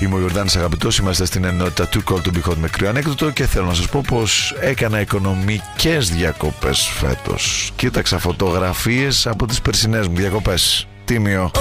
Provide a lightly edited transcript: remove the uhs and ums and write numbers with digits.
Είμαι ο Ιορδάνης Αγαπητός, είμαστε στην ενότητα Too Cold to Be Hot με κρύο ανέκδοτο και θέλω να σας πω πως έκανα οικονομικές διακοπές φέτος. Κοίταξα φωτογραφίες από τις περσινές μου διακοπές. Τίμιο.